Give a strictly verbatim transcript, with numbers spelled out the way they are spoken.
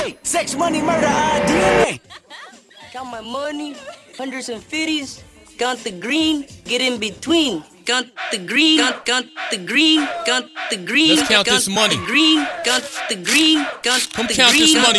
Sex, money, murder, uh, D N A. Count my money, hundreds and fifties. Count the green, get in between. Count the green, count, count the green, count the green. Let's count count this money. The green, count the green, count Come the count green. this money,